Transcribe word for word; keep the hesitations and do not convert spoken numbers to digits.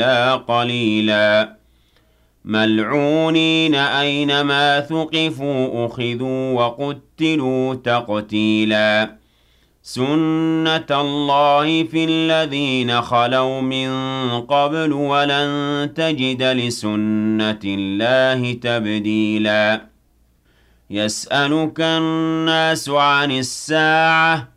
إلا قليلا ملعونين أينما ثقفوا أخذوا وقتلوا تقتيلا سنة الله في الذين خلوا من قبل ولن تجد لسنة الله تبديلا يسألك الناس عن الساعة